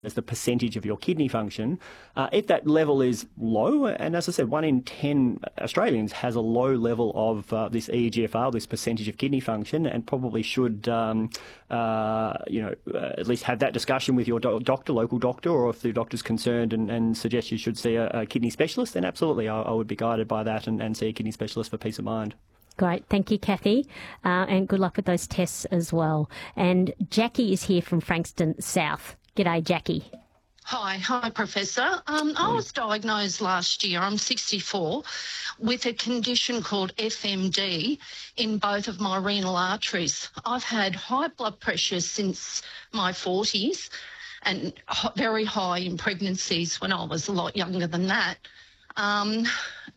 as the percentage of your kidney function. If that level is low, and as I said, 1 in 10 Australians has a low level of this eGFR, this percentage of kidney function, and probably should, at least have that discussion with your doctor, local doctor, or if the doctor's concerned and suggests you should see a kidney specialist, then absolutely I would be guided by that and see a kidney specialist for peace of mind. Great. Thank you, Kathy. And good luck with those tests as well. And Jackie is here from Frankston South. G'day, Jackie. Hi, Professor. I was diagnosed last year, I'm 64, with a condition called FMD in both of my renal arteries. I've had high blood pressure since my 40s and very high in pregnancies when I was a lot younger than that.